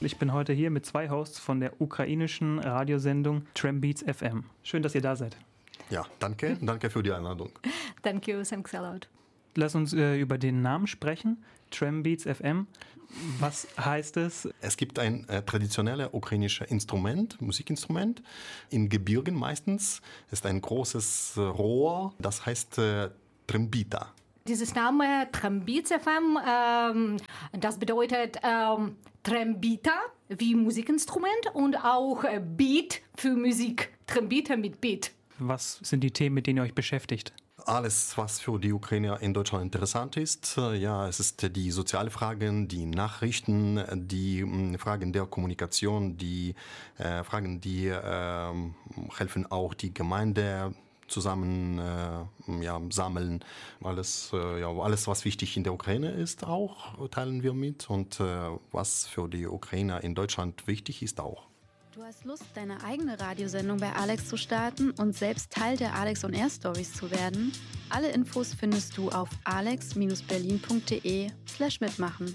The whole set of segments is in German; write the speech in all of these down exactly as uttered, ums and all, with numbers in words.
Ich bin heute hier mit zwei Hosts von der ukrainischen Radiosendung Trambeats F M. Schön, dass ihr da seid. Ja, danke. Danke für die Einladung. Thank you, thanks a lot. Lass uns äh, über den Namen sprechen. Trambeats F M. Was heißt es? Es gibt ein äh, traditionelles ukrainisches Instrument, Musikinstrument, in Gebirgen meistens. Es ist ein großes äh, Rohr, das heißt äh, Trambita. Dieses Name Trambeats F M, ähm, das bedeutet ähm, Trambita wie Musikinstrument und auch äh, Beat für Musik. Trambita mit Beat. Was sind die Themen, mit denen ihr euch beschäftigt? Alles, was für die Ukrainer in Deutschland interessant ist. Ja, es ist die sozialen Fragen, die Nachrichten, die mh, Fragen der Kommunikation, die äh, Fragen, die äh, helfen auch die Gemeinde zusammen äh, ja, sammeln. Alles, äh, ja, alles, was wichtig in der Ukraine ist, auch teilen wir mit. Und äh, was für die Ukrainer in Deutschland wichtig ist, auch. Du hast Lust, deine eigene Radiosendung bei Alex zu starten und selbst Teil der Alex on Air Stories zu werden? Alle Infos findest du auf alex berlin punkt de slash mitmachen.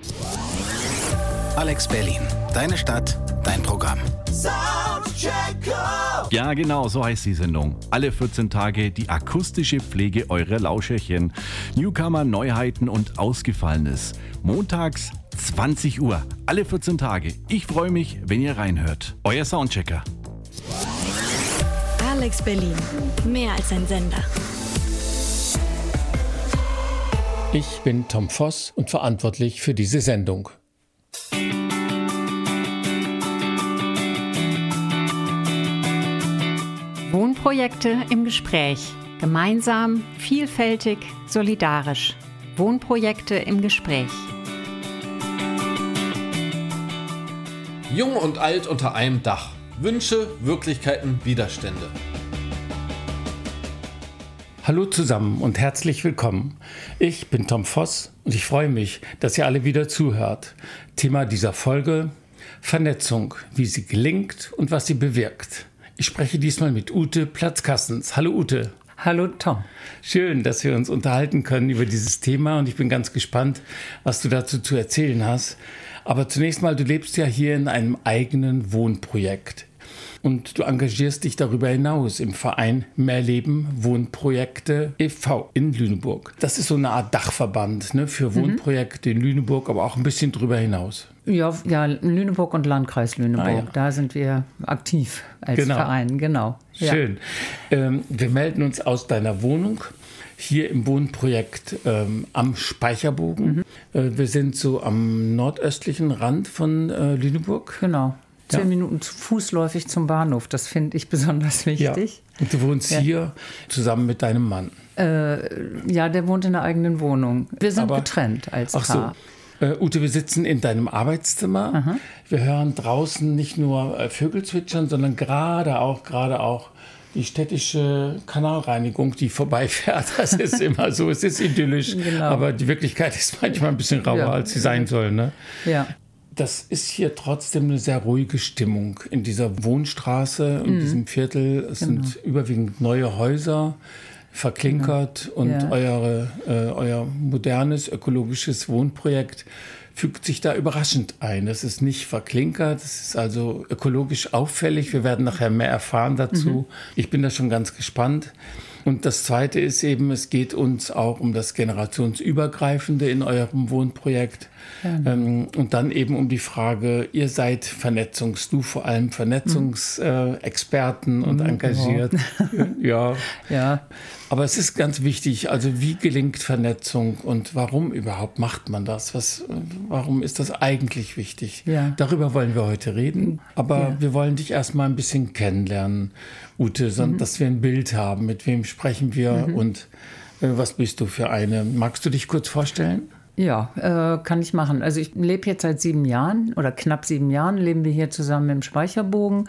Alex Berlin, deine Stadt, dein Programm. Ja, genau, so heißt die Sendung. Alle vierzehn Tage die akustische Pflege eurer Lauscherchen. Newcomer, Neuheiten und Ausgefallenes. Montags zwanzig Uhr, alle vierzehn Tage. Ich freue mich, wenn ihr reinhört. Euer Soundchecker. Alex Berlin, mehr als ein Sender. Ich bin Tom Voss und verantwortlich für diese Sendung. Wohnprojekte im Gespräch. Gemeinsam, vielfältig, solidarisch. Wohnprojekte im Gespräch. Jung und alt unter einem Dach. Wünsche, Wirklichkeiten, Widerstände. Hallo zusammen und herzlich willkommen. Ich bin Tom Voss und ich freue mich, dass ihr alle wieder zuhört. Thema dieser Folge: Vernetzung, wie sie gelingt und was sie bewirkt. Ich spreche diesmal mit Ute Platz-Kassens. Hallo Ute. Hallo Tom. Schön, dass wir uns unterhalten können über dieses Thema und ich bin ganz gespannt, was du dazu zu erzählen hast. Aber zunächst mal, du lebst ja hier in einem eigenen Wohnprojekt und du engagierst dich darüber hinaus im Verein Mehrleben Wohnprojekte e V in Lüneburg. Das ist so eine Art Dachverband, ne, für Wohnprojekte in Lüneburg, aber auch ein bisschen drüber hinaus. Ja, ja, Lüneburg und Landkreis Lüneburg, ah, ja. Da sind wir aktiv als genau. Verein, genau. Schön. Ja. Ähm, wir melden uns aus deiner Wohnung hier im Wohnprojekt ähm, am Speicherbogen. Mhm. Äh, wir sind so am nordöstlichen Rand von äh, Lüneburg. Genau. Zehn ja. Minuten fußläufig zum Bahnhof, das finde ich besonders wichtig. Ja. Und du wohnst ja. hier zusammen mit deinem Mann. Äh, ja, der wohnt in der eigenen Wohnung. Wir sind Aber, getrennt als Paar. Ach so. Uh, Ute, wir sitzen in deinem Arbeitszimmer. Aha. Wir hören draußen nicht nur äh, Vögel zwitschern, sondern gerade auch, gerade auch die städtische Kanalreinigung, die vorbeifährt. Das ist immer so, es ist idyllisch, genau. Aber die Wirklichkeit ist manchmal ein bisschen rauer, ja. als sie sein soll. Ne? Ja. Das ist hier trotzdem eine sehr ruhige Stimmung in dieser Wohnstraße, in mhm. diesem Viertel. Es genau. sind überwiegend neue Häuser, verklinkert genau. und ja. eure, äh, euer modernes ökologisches Wohnprojekt fügt sich da überraschend ein. Es ist nicht verklinkert, es ist also ökologisch auffällig. Wir werden nachher mehr erfahren dazu. Mhm. Ich bin da schon ganz gespannt. Und das Zweite ist eben, es geht uns auch um das Generationsübergreifende in eurem Wohnprojekt. Ja. Ähm, und dann eben um die Frage, ihr seid Vernetzungs-, du vor allem Vernetzungsexperten mhm. äh, und engagiert. Ja. Ja. Aber es ist ganz wichtig, also wie gelingt Vernetzung und warum überhaupt macht man das? Was, warum ist das eigentlich wichtig? Ja. Darüber wollen wir heute reden. Aber ja. wir wollen dich erstmal ein bisschen kennenlernen, Ute, so, mhm. dass wir ein Bild haben, mit wem sprechen wir mhm. und äh, was bist du für eine? Magst du dich kurz vorstellen? Ja, äh, kann ich machen. Also ich lebe jetzt seit sieben Jahren oder knapp sieben Jahren leben wir hier zusammen im Speicherbogen.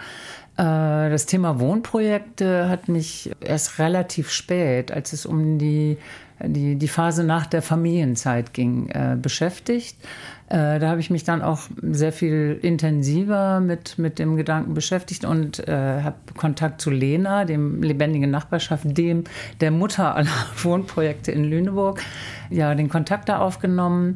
Äh, das Thema Wohnprojekte hat mich erst relativ spät, als es um die, die, die Phase nach der Familienzeit ging, äh, beschäftigt. Äh, da habe ich mich dann auch sehr viel intensiver mit, mit dem Gedanken beschäftigt und äh, habe Kontakt zu Lena, dem lebendigen Nachbarschaft, dem der Mutter aller Wohnprojekte in Lüneburg, ja, den Kontakt da aufgenommen.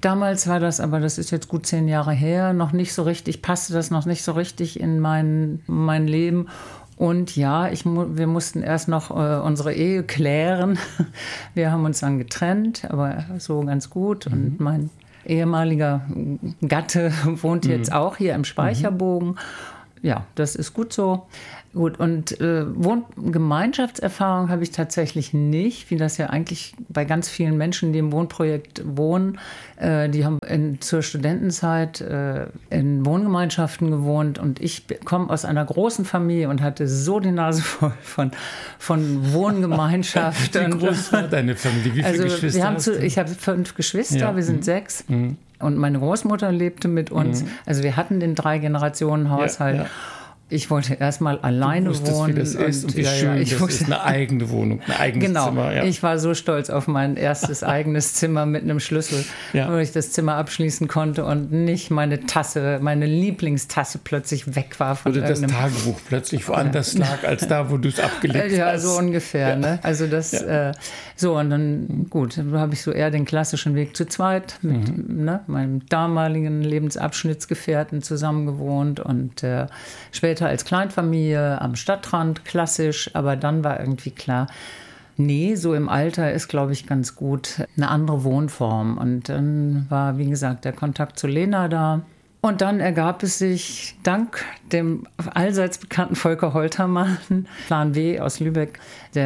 Damals war das, aber das ist jetzt gut zehn Jahre her, noch nicht so richtig, passte das noch nicht so richtig in mein, mein Leben. Und ja, ich, wir mussten erst noch äh, unsere Ehe klären. Wir haben uns dann getrennt, aber so ganz gut. Mhm. Und mein ehemaliger Gatte wohnt mhm. jetzt auch hier im Speicherbogen. Mhm. Ja, das ist gut so. Gut, und äh, Wohngemeinschaftserfahrung habe ich tatsächlich nicht, wie das ja eigentlich bei ganz vielen Menschen, die im Wohnprojekt wohnen. Äh, die haben in, zur Studentenzeit äh, in Wohngemeinschaften gewohnt und ich komme aus einer großen Familie und hatte so die Nase voll von, von Wohngemeinschaft. Wie groß war deine Familie? Wie viele also, Geschwister wir haben hast zu, du? Ich habe fünf Geschwister, Ja. wir sind Mhm. sechs. Mhm. Und meine Großmutter lebte mit uns. Mhm. Also wir hatten den Drei-Generationen-Haushalt. Ja, ja. Ich wollte erstmal alleine du wusstest, wohnen. Wie das ist und, und wie ja, schön ja, ich das wusste, ist, eine eigene Wohnung, ein eigenes genau, Zimmer. Ja. Ich war so stolz auf mein erstes eigenes Zimmer mit einem Schlüssel, Ja. wo ich das Zimmer abschließen konnte und nicht meine Tasse, meine Lieblingstasse plötzlich weg war. Von Oder das irgendeinem- Tagebuch plötzlich woanders lag, als da, wo du es abgelegt Ja, hast. so ungefähr. Ja. Ne? Also das, Ja. äh, so und dann, gut, dann habe ich so eher den klassischen Weg zu zweit mit Mhm. ne, meinem damaligen Lebensabschnittsgefährten zusammen gewohnt und äh, später als Kleinfamilie am Stadtrand, klassisch, aber dann war irgendwie klar, nee, so im Alter ist, glaube ich, ganz gut eine andere Wohnform. Und dann war, wie gesagt, der Kontakt zu Lena da. Und dann ergab es sich dank dem allseits bekannten Volker Holtermann, Plan W aus Lübeck,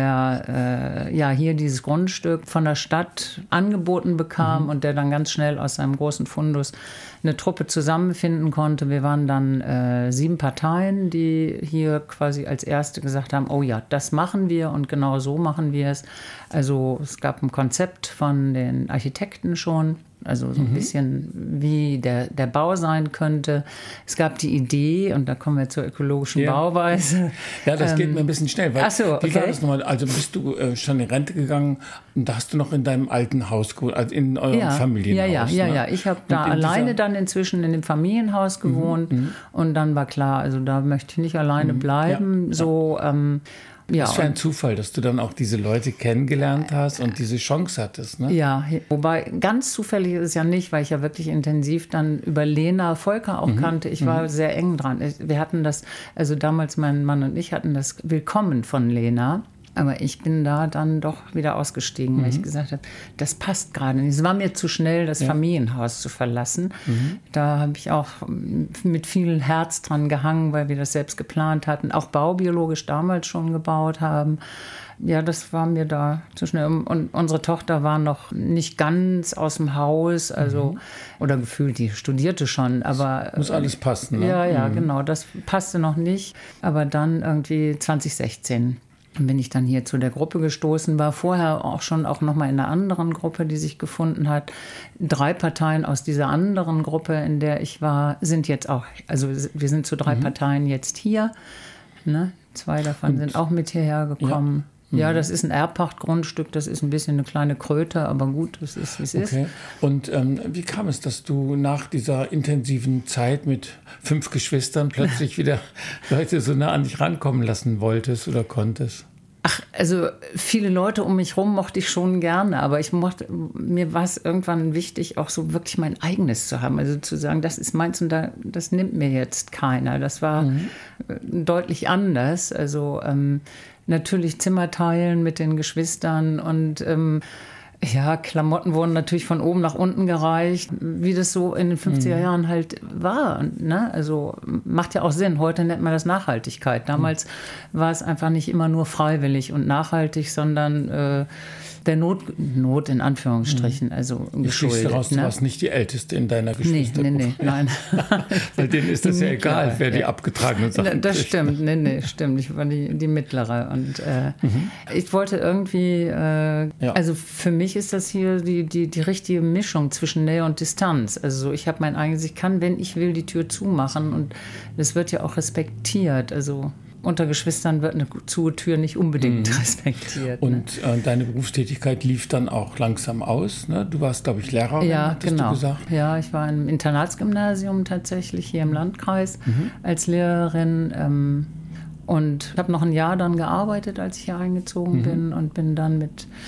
der äh, ja hier dieses Grundstück von der Stadt angeboten bekam Mhm. und der dann ganz schnell aus seinem großen Fundus eine Truppe zusammenfinden konnte. Wir waren dann äh, sieben Parteien, die hier quasi als erste gesagt haben, oh ja, das machen wir und genau so machen wir es. Also es gab ein Konzept von den Architekten schon. Also so ein Mhm. bisschen, wie der, der Bau sein könnte. Es gab die Idee, und da kommen wir zur ökologischen Ja. Bauweise. Ja, das geht Ähm, mir ein bisschen schnell. Weil, ach so, Wie war okay. das nochmal? Also bist du äh, schon in Rente gegangen und da hast du noch in deinem alten Haus gewohnt, also in eurem ja, Familienhaus? Ja, ja, ja, ne? ja. Ich habe Und da in dieser- alleine dann inzwischen in dem Familienhaus gewohnt. mhm. Und dann war klar, also da möchte ich nicht alleine bleiben. ja. So, ähm, ja. Was für ein und- Zufall, dass du dann auch diese Leute kennengelernt hast und diese Chance hattest. Ne? Ja, wobei ganz zufällig ist es ja nicht, weil ich ja wirklich intensiv dann über Lena Volker auch Mhm. kannte. Ich war Mhm. sehr eng dran. Ich- Wir hatten das, also damals mein Mann und ich hatten das Willkommen von Lena. Aber ich bin da dann doch wieder ausgestiegen, weil Mhm. ich gesagt habe, das passt gerade nicht. Es war mir zu schnell, das Ja. Familienhaus zu verlassen. Mhm. Da habe ich auch mit viel Herz dran gehangen, weil wir das selbst geplant hatten, auch baubiologisch damals schon gebaut haben. Ja, das war mir da zu schnell. Und unsere Tochter war noch nicht ganz aus dem Haus, also, Mhm. oder gefühlt, die studierte schon, aber. Muss alles passen, ne? Ja, ja, Mhm. genau, das passte noch nicht. Aber dann irgendwie zwanzig sechzehn bin ich dann hier zu der Gruppe gestoßen, war vorher auch schon auch noch mal in einer anderen Gruppe, die sich gefunden hat. Drei Parteien aus dieser anderen Gruppe, in der ich war, sind jetzt auch, also wir sind zu drei Mhm. Parteien jetzt hier. Ne? Zwei davon Und- sind auch mit hierher gekommen. Ja. Ja, Mhm. das ist ein Erbpachtgrundstück, das ist ein bisschen eine kleine Kröte, aber gut, das ist, wie es ist. Okay. Und ähm, wie kam es, dass du nach dieser intensiven Zeit mit fünf Geschwistern plötzlich wieder Leute so nah an dich rankommen lassen wolltest oder konntest? Ach, also viele Leute um mich rum mochte ich schon gerne, aber ich mochte, mir war es irgendwann wichtig, auch so wirklich mein eigenes zu haben. Also zu sagen, das ist meins und da, das nimmt mir jetzt keiner. Das war Mhm. deutlich anders. Also ähm, natürlich Zimmer teilen mit den Geschwistern und ähm, ja, Klamotten wurden natürlich von oben nach unten gereicht, wie das so in den fünfziger Mhm. Jahren halt war. Ne? Also macht ja auch Sinn. Heute nennt man das Nachhaltigkeit. Damals war es einfach nicht immer nur freiwillig und nachhaltig, sondern äh, der Not, Not in Anführungsstrichen, also Ich schließe geschuldet. daraus, du Ne? warst nicht die Älteste in deiner Nee, Geschwistergruppe. nee, nee, nein. Weil denen ist das Die ja egal, mittlere, wer die ja. abgetragenen Sachen Das kriegt. stimmt, nee, nee, stimmt. Ich war die, die mittlere. Und äh, Mhm. ich wollte irgendwie, äh, Ja. also für mich ist das hier die, die, die richtige Mischung zwischen Nähe und Distanz. Also ich habe mein eigenes, ich kann, wenn ich will, die Tür zumachen und das wird ja auch respektiert. Also unter Geschwistern wird eine zu Tür nicht unbedingt Mhm. respektiert. Ne? Und äh, deine Berufstätigkeit lief dann auch langsam aus. Ne? Du warst, glaube ich, Lehrerin, Ja, hattest genau. du gesagt. Ja, ich war im Internatsgymnasium tatsächlich hier im Landkreis Mhm. als Lehrerin. Ähm, und habe noch ein Jahr dann gearbeitet, als ich hier eingezogen Mhm. bin und bin dann mit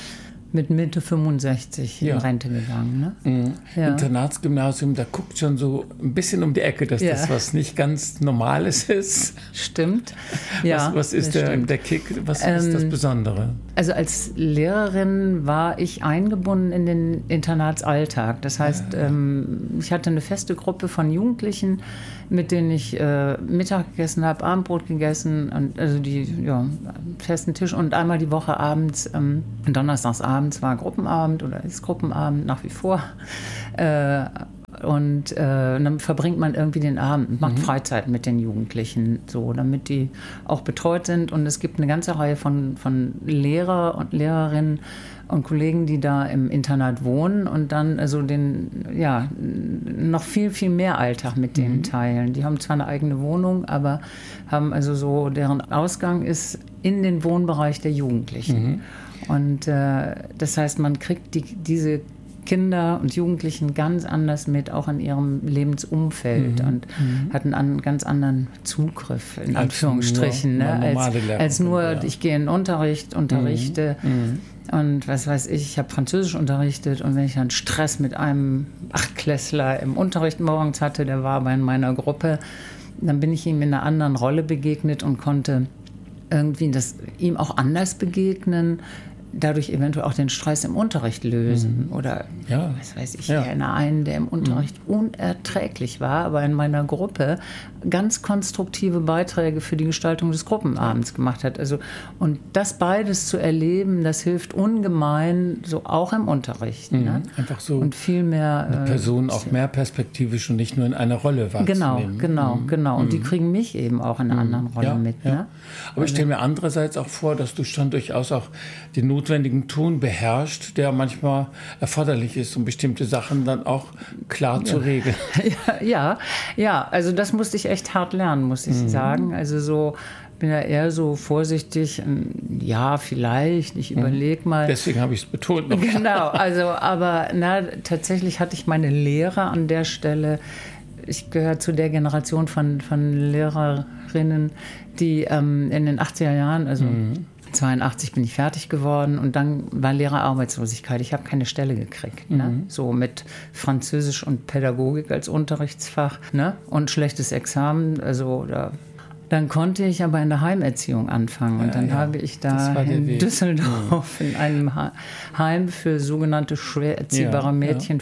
mit Mitte fünfundsechzig Ja. in Rente gegangen. Ne? Mhm. Ja. Internatsgymnasium, da guckt schon so ein bisschen um die Ecke, dass Ja. das was nicht ganz Normales ist. Stimmt. Ja, was, was ist das der, stimmt. der Kick, was Ähm, ist das Besondere? Also als Lehrerin war ich eingebunden in den Internatsalltag. Das heißt, ähm, ich hatte eine feste Gruppe von Jugendlichen, mit denen ich äh, Mittag gegessen habe, Abendbrot gegessen, und, also die ja, festen Tisch, und einmal die Woche abends, ähm, donnerstags abends war Gruppenabend oder ist Gruppenabend nach wie vor. Äh, Und äh, dann verbringt man irgendwie den Abend, macht Mhm. Freizeit mit den Jugendlichen, so, damit die auch betreut sind. Und es gibt eine ganze Reihe von, von Lehrer und Lehrerinnen und Kollegen, die da im Internat wohnen und dann also den, ja, noch viel, viel mehr Alltag mit denen Mhm. teilen. Die haben zwar eine eigene Wohnung, aber haben also so, deren Ausgang ist in den Wohnbereich der Jugendlichen. Mhm. Und äh, das heißt, man kriegt die, diese Kinder und Jugendlichen ganz anders mit, auch in ihrem Lebensumfeld, Mhm. und Mhm. hatten einen ganz anderen Zugriff, in Als Anführungsstrichen, nur ne? eine normale als, Lehrerin, als nur, ja. ich gehe in den Unterricht, unterrichte Mhm. und was weiß ich, ich habe Französisch unterrichtet, und wenn ich dann Stress mit einem Achtklässler im Unterricht morgens hatte, der war aber in meiner Gruppe, dann bin ich ihm in einer anderen Rolle begegnet und konnte irgendwie das, ihm auch anders begegnen, dadurch eventuell auch den Stress im Unterricht lösen. Mhm. Oder, Ja. was weiß ich, Ja. ich erinnere einen, der im Unterricht unerträglich war, aber in meiner Gruppe ganz konstruktive Beiträge für die Gestaltung des Gruppenabends gemacht hat. Also, und das beides zu erleben, das hilft ungemein, so auch im Unterricht. Mhm. Ne? Einfach so Und viel mehr eine äh, Person auch mehr perspektivisch und nicht nur in einer Rolle Genau, wahrzunehmen. genau, Mhm. genau. Und die Mhm. kriegen mich eben auch in einer anderen Rolle Ja, mit. ja. Ne? Aber ich stelle mir andererseits auch vor, dass du schon durchaus auch den notwendigen Ton beherrschst, der manchmal erforderlich ist, um bestimmte Sachen dann auch klar zu regeln. Ja, ja, ja, also das musste ich echt hart lernen, muss ich Mhm. sagen. Also so, bin ja eher so vorsichtig, ähm, ja, vielleicht, ich überlege mal. Deswegen habe ich es betont. Noch. Genau, also aber na, tatsächlich hatte ich meine Lehrer an der Stelle. Ich gehöre zu der Generation von, von Lehrerinnen, die ähm, in den achtziger Jahren, also Mhm. zweiundachtzig bin ich fertig geworden, und dann war Lehrerarbeitslosigkeit. Ich habe keine Stelle gekriegt. Ne? Mhm. So mit Französisch und Pädagogik als Unterrichtsfach, ne? Und schlechtes Examen. Also da, dann konnte ich aber in der Heimerziehung anfangen. Und Ja, dann ja. habe ich Das da war der in Weg. Düsseldorf in einem Ha- Heim für sogenannte schwer erziehbare Ja, ja. Mädchen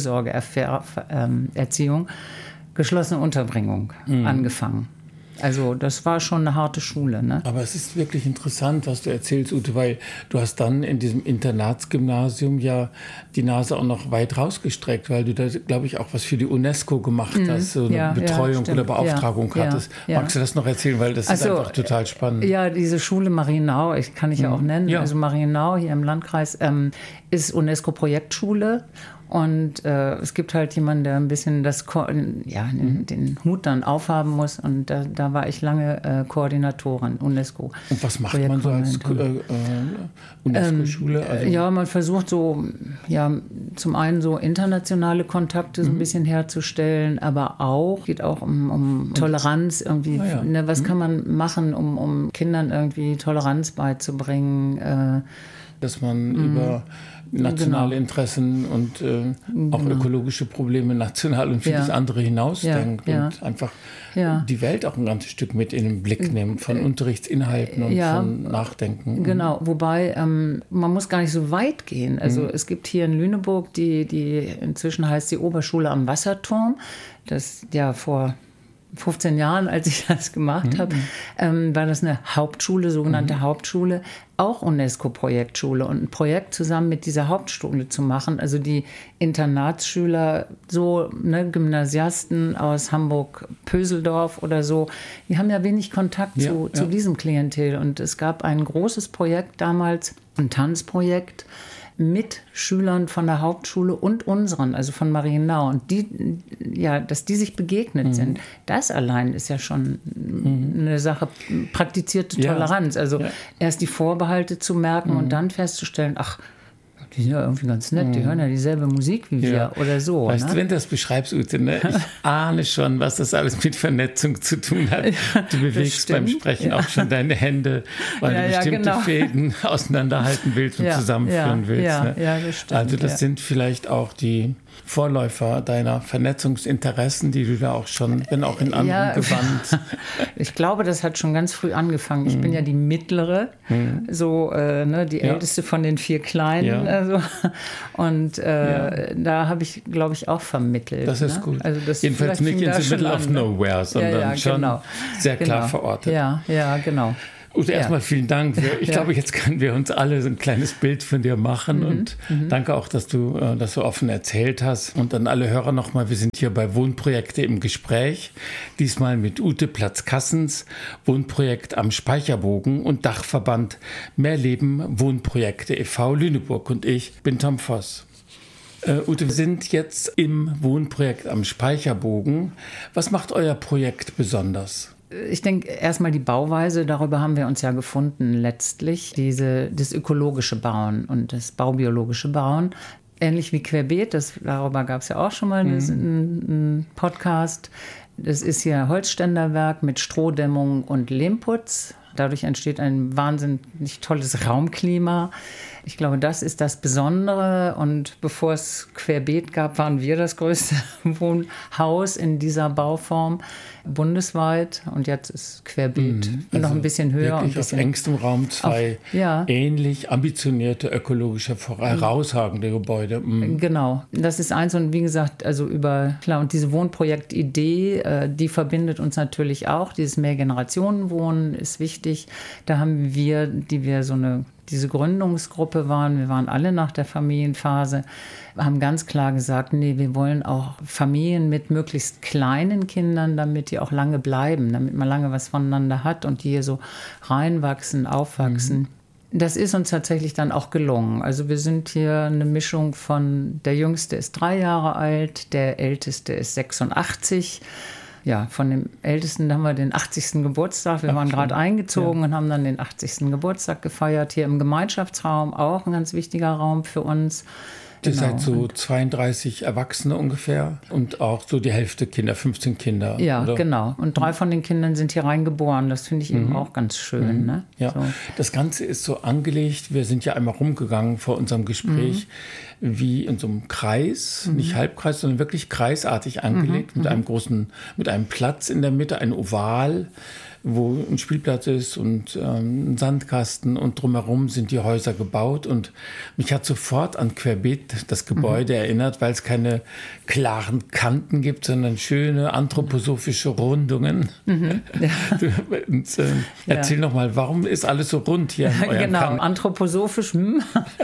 Fürsorgeerziehung, geschlossene Unterbringung Mhm. angefangen. Also das war schon eine harte Schule. Ne? Aber es ist wirklich interessant, was du erzählst, Ute, weil du hast dann in diesem Internatsgymnasium ja die Nase auch noch weit rausgestreckt, weil du da, glaube ich, auch was für die UNESCO gemacht Mhm. hast, so eine Ja, ja, Betreuung stimmt. oder Beauftragung Ja, hattest. ja. Magst du das noch erzählen, weil das Ach ist so, einfach total spannend. Ja, diese Schule Marienau, ich kann ich ja auch nennen, Ja. also Marienau hier im Landkreis, ähm, ist UNESCO-Projektschule. Und äh, es gibt halt jemanden, der ein bisschen das Ko ja, den, den Hut dann aufhaben muss. Und da, da war ich lange äh, Koordinatorin, UNESCO. Und was macht man so als äh, äh, UNESCO-Schule? Ähm, Also, ja, man versucht so, ja, zum einen so internationale Kontakte so ein Mhm. bisschen herzustellen, aber auch, geht auch um, um Toleranz irgendwie. Ah, ja. Ne, was Mhm. kann man machen, um, um Kindern irgendwie Toleranz beizubringen? Äh, dass man Mhm. über nationale Genau. Interessen und äh, auch Genau. ökologische Probleme national und vieles Ja. andere hinausdenkt Ja, ja. und einfach Ja. die Welt auch ein ganzes Stück mit in den Blick nimmt, von Unterrichtsinhalten und ja. von Nachdenken. Genau, wobei ähm, man muss gar nicht so weit gehen. Also Mhm. es gibt hier in Lüneburg, die, die inzwischen heißt die Oberschule am Wasserturm. Das ja vor fünfzehn Jahren, als ich das gemacht Mhm. habe, ähm, war das eine Hauptschule, sogenannte Mhm. Hauptschule, auch UNESCO-Projektschule. Und ein Projekt zusammen mit dieser Hauptschule zu machen, also die Internatsschüler, so ne, Gymnasiasten aus Hamburg-Pöseldorf oder so, die haben ja wenig Kontakt Ja, zu, ja. zu diesem Klientel. Und es gab ein großes Projekt damals, ein Tanzprojekt, mit Schülern von der Hauptschule und unseren, also von Marienau. Und die, ja, dass die sich begegnet Mhm. sind, das allein ist ja schon eine Sache, praktizierte Ja. Toleranz. Also Ja. erst die Vorbehalte zu merken Mhm. und dann festzustellen, ach, die sind ja irgendwie ganz nett, die hören ja dieselbe Musik wie wir Ja. oder so. Weißt ne? du, wenn du das beschreibst, Ute, ne? Ich ahne schon, was das alles mit Vernetzung zu tun hat. Du bewegst beim Sprechen ja. auch schon deine Hände, weil Ja, du ja, bestimmte genau. Fäden auseinanderhalten willst und Ja, zusammenführen ja, willst. ja, ne? ja, das stimmt, also das ja. sind vielleicht auch die Vorläufer deiner Vernetzungsinteressen, die du da auch schon, wenn auch in anderem Ja. Gewand. Ich glaube, das hat schon ganz früh angefangen. Ich bin ja die mittlere, so äh, ne, die Ja. älteste von den vier Kleinen. Ja. Also. Und äh, Ja. da habe ich, glaube ich, auch vermittelt. Das ist ne? gut. Also das Jedenfalls vielleicht nicht fing in da the schon middle an, of ne? nowhere, sondern ja, ja, schon genau. sehr klar genau. verortet. Ja, ja, genau. Ute, Ja. erstmal vielen Dank. Ich Ja. glaube, jetzt können wir uns alle so ein kleines Bild von dir machen. Mhm. Und Mhm. danke auch, dass du äh, das so offen erzählt hast. Und an alle Hörer nochmal, wir sind hier bei Wohnprojekte im Gespräch. Diesmal mit Ute Platz-Kassens, Wohnprojekt am Speicherbogen und Dachverband Mehr Leben Wohnprojekte e V Lüneburg. Und ich bin Tom Voss. Äh, Ute, wir sind jetzt im Wohnprojekt am Speicherbogen. Was macht euer Projekt besonders? Ich denke erstmal die Bauweise, darüber haben wir uns ja gefunden letztlich. Diese, das ökologische Bauen und das baubiologische Bauen. Ähnlich wie Querbeet, das, darüber gab es ja auch schon mal mhm. einen Podcast. Das ist hier Holzständerwerk mit Strohdämmung und Lehmputz. Dadurch entsteht ein wahnsinnig tolles Raumklima. Ich glaube, das ist das Besondere. Und bevor es Querbeet gab, waren wir das größte Wohnhaus in dieser Bauform bundesweit. Und jetzt ist Querbeet Mhm. noch Also ein bisschen höher. Wirklich Und ein bisschen auf engstem Raum zwei auf, ja. ähnlich ambitionierte, ökologische, herausragende Gebäude. Mhm. Genau, das ist eins. Und wie gesagt, also über, klar, und diese Wohnprojektidee, äh, die verbindet uns natürlich auch. Dieses Mehrgenerationenwohnen ist wichtig. Da haben wir, die wir so eine diese Gründungsgruppe waren, wir waren alle nach der Familienphase, haben ganz klar gesagt, nee, wir wollen auch Familien mit möglichst kleinen Kindern, damit die auch lange bleiben, damit man lange was voneinander hat und die hier so reinwachsen, aufwachsen. Mhm. Das ist uns tatsächlich dann auch gelungen. Also wir sind hier eine Mischung von, der Jüngste ist drei Jahre alt, der Älteste ist sechsundachtzig. Ja, von dem Ältesten haben wir den achtzigsten Geburtstag. Wir Ach, waren gerade eingezogen ja. und haben dann den achtzigsten Geburtstag gefeiert. Hier im Gemeinschaftsraum, auch ein ganz wichtiger Raum für uns. Ihr Genau. seid so zweiunddreißig Erwachsene ungefähr und auch so die Hälfte Kinder, fünfzehn Kinder. Ja, oder? genau. Und drei von den Kindern sind hier reingeboren. Das finde ich mhm. eben auch ganz schön. Mhm. Ne? Ja, so. Das Ganze ist so angelegt. Wir sind ja einmal rumgegangen vor unserem Gespräch, mhm. wie in so einem Kreis, mhm. nicht Halbkreis, sondern wirklich kreisartig angelegt, mhm. mit einem großen, mit einem Platz in der Mitte, ein Oval, wo ein Spielplatz ist und ähm, ein Sandkasten und drumherum sind die Häuser gebaut. Und mich hat sofort an Querbeet das Gebäude mhm. erinnert, weil es keine klaren Kanten gibt, sondern schöne anthroposophische Rundungen. Mhm. Ja. und, äh, erzähl ja. noch mal, warum ist alles so rund hier in eurem Genau, Kamp? anthroposophisch. Hm.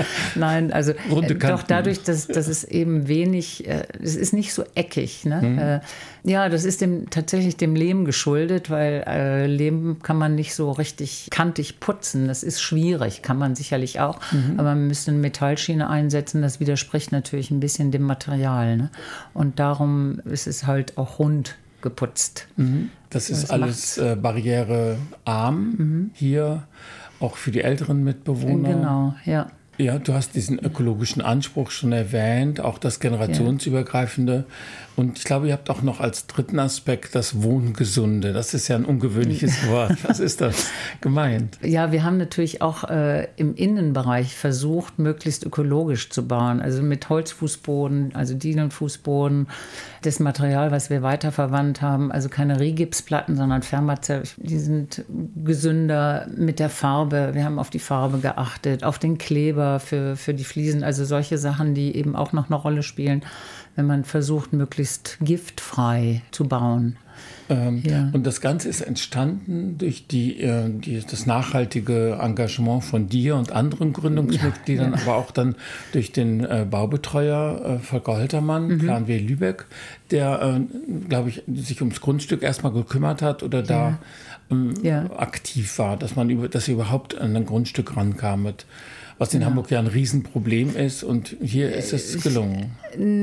Nein, also Runde äh, Kanten. doch dadurch, dass, dass es eben wenig, äh, es ist nicht so eckig. Ne? Mhm. Äh, ja, das ist dem, tatsächlich dem Lehm geschuldet, weil äh, Lehm kann man nicht so richtig kantig putzen. Das ist schwierig, kann man sicherlich auch. Mhm. Aber man müsste eine Metallschiene einsetzen. Das widerspricht natürlich ein bisschen dem Material. Ne? Und darum ist es halt auch rund geputzt. Mhm. Das ist das alles äh, barrierearm mhm. hier, auch für die älteren Mitbewohner. Genau, ja. Ja, du hast diesen ökologischen Anspruch schon erwähnt, auch das generationsübergreifende. Und ich glaube, ihr habt auch noch als dritten Aspekt das Wohngesunde. Das ist ja ein ungewöhnliches Wort. Was ist das gemeint? Ja, wir haben natürlich auch äh, im Innenbereich versucht, möglichst ökologisch zu bauen. Also mit Holzfußboden, also Dielenfußboden. Das Material, was wir weiterverwandt haben, also keine Rigipsplatten, sondern Fermazell, die sind gesünder mit der Farbe. Wir haben auf die Farbe geachtet, auf den Kleber für, für die Fliesen. Also solche Sachen, die eben auch noch eine Rolle spielen, wenn man versucht, möglichst giftfrei zu bauen. Ähm, ja. Und das Ganze ist entstanden durch die, äh, die, das nachhaltige Engagement von dir und anderen Gründungsmitgliedern, ja, ja. aber auch dann durch den äh, Baubetreuer äh, Volker Holtermann, mhm. Plan W Lübeck, der, äh, glaube ich, sich ums Grundstück erstmal gekümmert hat oder da ja. Ähm, ja. aktiv war, dass man über, dass sie überhaupt an ein Grundstück rankam mit. Was in ja. Hamburg ja ein Riesenproblem ist und hier ist es gelungen.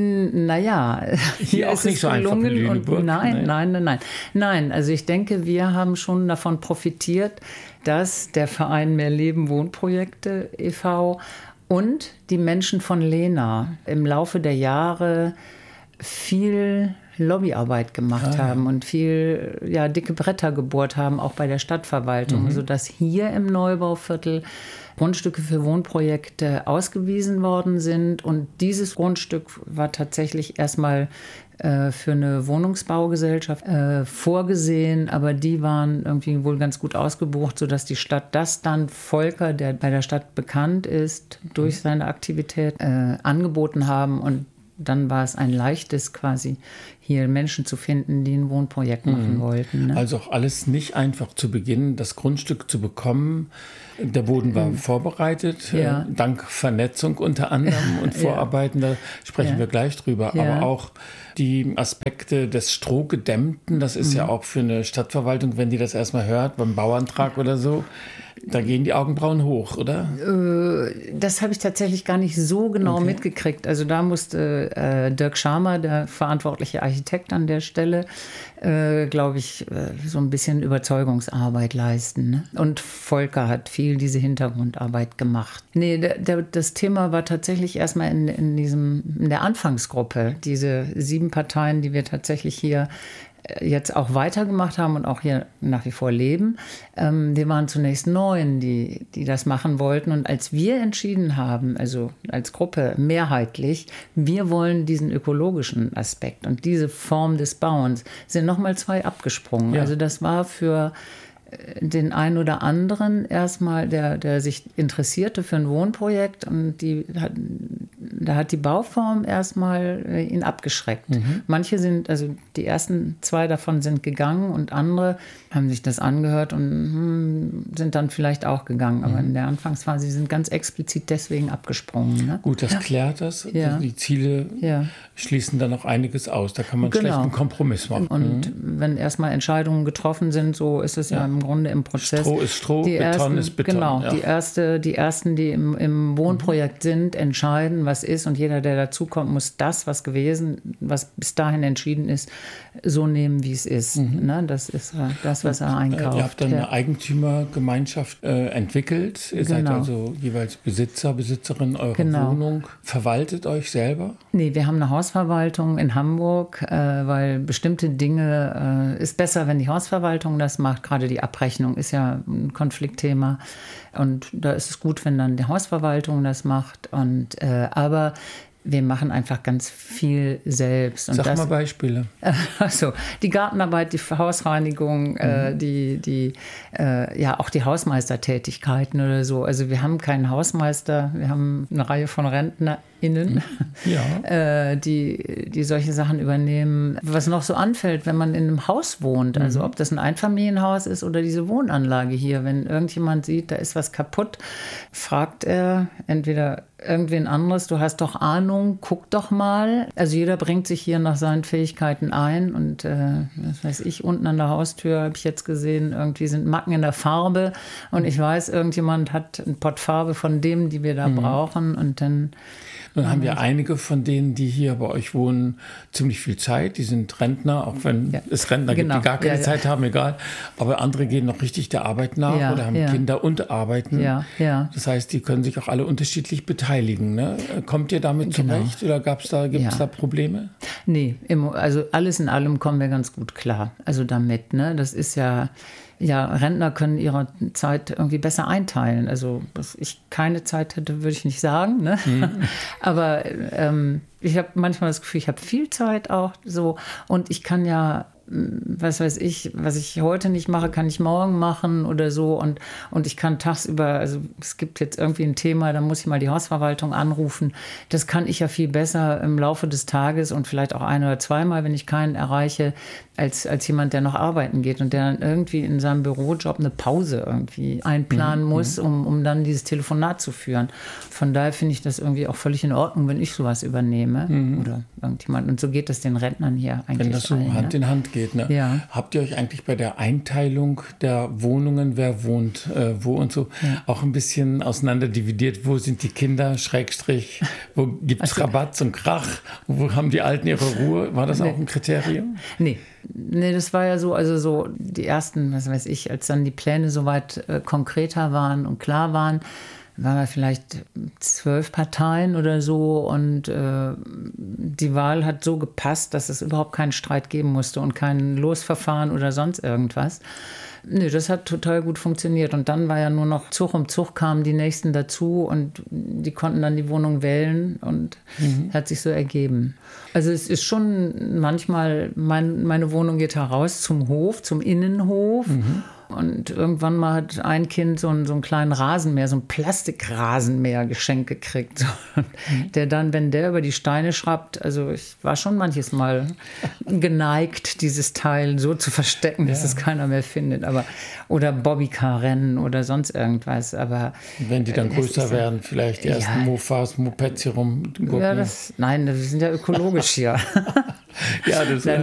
Naja, hier, hier auch ist nicht es so gelungen einfach in Lüneburg. Und nein, nee. nein, nein, nein. Nein, also ich denke, wir haben schon davon profitiert, dass der Verein Mehr Leben Wohnprojekte e V Und die Menschen von Lena im Laufe der Jahre viel Lobbyarbeit gemacht ah, haben und viel ja, dicke Bretter gebohrt haben, auch bei der Stadtverwaltung, mhm. sodass hier im Neubauviertel Grundstücke für Wohnprojekte ausgewiesen worden sind. Und dieses Grundstück war tatsächlich erstmal äh, für eine Wohnungsbaugesellschaft äh, vorgesehen, aber die waren irgendwie wohl ganz gut ausgebucht, sodass die Stadt das dann Volker, der bei der Stadt bekannt ist, durch seine Aktivität äh, angeboten haben. Und dann war es ein leichtes quasi, hier Menschen zu finden, die ein Wohnprojekt machen mhm. wollten. Ne? Also auch alles nicht einfach zu Beginn, das Grundstück zu bekommen. Der Boden war mhm. vorbereitet, ja. äh, dank Vernetzung unter anderem und Vorarbeiten, da sprechen ja. wir gleich drüber. Ja. Aber auch die Aspekte des Strohgedämmten, das ist mhm. ja auch für eine Stadtverwaltung, wenn die das erstmal hört, beim Bauantrag oder so, da gehen die Augenbrauen hoch, oder? Das habe ich tatsächlich gar nicht so genau okay. mitgekriegt. Also da musste äh, Dirk Schamer, der verantwortliche Architekt an der Stelle, äh, glaube ich, äh, so ein bisschen Überzeugungsarbeit leisten. Ne? Und Volker hat viel diese Hintergrundarbeit gemacht. Nee, der, der, das Thema war tatsächlich erstmal in, in, diesem, in der Anfangsgruppe, diese sieben Parteien, die wir tatsächlich hier jetzt auch weitergemacht haben und auch hier nach wie vor leben. Ähm, wir waren zunächst neun, die, die das machen wollten. Und als wir entschieden haben, also als Gruppe mehrheitlich, wir wollen diesen ökologischen Aspekt und diese Form des Bauens, sind nochmal zwei abgesprungen. Ja. Also das war für den einen oder anderen erstmal, der, der sich interessierte für ein Wohnprojekt, und die hat, da hat die Bauform erstmal ihn abgeschreckt. Mhm. Manche sind, also die ersten zwei davon sind gegangen und andere haben sich das angehört und hm, sind dann vielleicht auch gegangen. Aber mhm. in der Anfangsphase, sie sind ganz explizit deswegen abgesprungen. Ne? Gut, das ja. klärt das. Ja. Die Ziele ja. schließen dann auch einiges aus. Da kann man genau. schlecht einen Kompromiss machen. Und mhm. wenn erstmal Entscheidungen getroffen sind, so ist es ja, ja im Grunde im Prozess. Stroh ist Stroh, die Beton ersten, ist Beton. Genau, ja. die, erste, die ersten, die im, im Wohnprojekt mhm. sind, entscheiden, was ist. Und jeder, der dazukommt, muss das, was gewesen, was bis dahin entschieden ist, so nehmen, wie es ist. Mhm. Ne? Das ist das, was er einkauft. Ihr habt dann ja. eine Eigentümergemeinschaft äh, entwickelt. Ihr genau. seid also jeweils Besitzer, Besitzerin eurer genau. Wohnung. Verwaltet euch selber? Nee, wir haben eine Hausverwaltung in Hamburg, äh, weil bestimmte Dinge äh, ist besser, wenn die Hausverwaltung das macht. Gerade die Abrechnung ist ja ein Konfliktthema. Und da ist es gut, wenn dann die Hausverwaltung das macht. Und, äh, aber wir machen einfach ganz viel selbst. Und Sag das, mal Beispiele. Also die Gartenarbeit, die Hausreinigung, mhm. äh, die, die, äh, ja auch die Hausmeistertätigkeiten oder so. Also wir haben keinen Hausmeister, wir haben eine Reihe von RentnerInnen, ja. äh, die, die solche Sachen übernehmen. Was noch so anfällt, wenn man in einem Haus wohnt, mhm. also ob das ein Einfamilienhaus ist oder diese Wohnanlage hier, wenn irgendjemand sieht, da ist was kaputt, fragt er entweder irgendwen anderes, du hast doch Ahnung, guck doch mal. Also jeder bringt sich hier nach seinen Fähigkeiten ein und äh, was weiß ich, unten an der Haustür habe ich jetzt gesehen, irgendwie sind Macken in der Farbe und ich weiß, irgendjemand hat ein Pott Farbe von dem, die wir da mhm. brauchen und dann Nun haben wir einige von denen, die hier bei euch wohnen, ziemlich viel Zeit. Die sind Rentner, auch wenn ja. es Rentner genau. gibt, die gar keine ja, Zeit ja. haben, egal. Aber andere gehen noch richtig der Arbeit nach ja, oder haben ja. Kinder und arbeiten. Ja, ja. Das heißt, die können sich auch alle unterschiedlich beteiligen. Ne? Kommt ihr damit genau. zurecht oder gab's da, gibt es ja. da Probleme? Nee, also alles in allem kommen wir ganz gut klar. Also damit, ne? Das ist ja... Ja, Rentner können ihre Zeit irgendwie besser einteilen. Also, dass ich keine Zeit hätte, würde ich nicht sagen. Ne? Mhm. Aber ähm, ich habe manchmal das Gefühl, ich habe viel Zeit auch so. Und ich kann ja, was weiß ich, was ich heute nicht mache, kann ich morgen machen oder so. Und, und ich kann tagsüber, also es gibt jetzt irgendwie ein Thema, da muss ich mal die Hausverwaltung anrufen. Das kann ich ja viel besser im Laufe des Tages und vielleicht auch ein oder zweimal, wenn ich keinen erreiche, als, als jemand, der noch arbeiten geht und der dann irgendwie in seinem Bürojob eine Pause irgendwie einplanen mhm. muss, um, um dann dieses Telefonat zu führen. Von daher finde ich das irgendwie auch völlig in Ordnung, wenn ich sowas übernehme mhm. oder irgendjemand. Und so geht es den Rentnern hier eigentlich. Wenn das so allen, Hand ne? in Hand geht. Ne? Ja. Habt ihr euch eigentlich bei der Einteilung der Wohnungen, wer wohnt äh, wo und so, ja. auch ein bisschen auseinander dividiert? Wo sind die Kinder, Schrägstrich, wo gibt es also, Rabatz und Krach? Wo haben die Alten ihre Ruhe? War das nee. auch ein Kriterium? Nee. Nee, das war ja so, also so die ersten, was weiß ich, als dann die Pläne soweit äh, konkreter waren und klar waren, waren wir vielleicht zwölf Parteien oder so und äh, die Wahl hat so gepasst, dass es überhaupt keinen Streit geben musste und kein Losverfahren oder sonst irgendwas. Nee, das hat total gut funktioniert. Und dann war ja nur noch Zug um Zug kamen die Nächsten dazu und die konnten dann die Wohnung wählen und mhm. hat sich so ergeben. Also es ist schon manchmal, mein, meine Wohnung geht heraus zum Hof, zum Innenhof. Mhm. Und irgendwann mal hat ein Kind so einen, so einen kleinen Rasenmäher, so einen Plastikrasenmäher geschenkt gekriegt. So. Mhm. Der dann, wenn der über die Steine schraubt, also ich war schon manches Mal geneigt, dieses Teil so zu verstecken, dass ja. es keiner mehr findet. Aber, oder Bobbycar-Rennen oder sonst irgendwas. Aber wenn die dann größer ist, werden, vielleicht die ersten ja. Mofas, Mopeds hier rumgucken. Ja, das, nein, wir sind ja ökologisch hier. Ja, das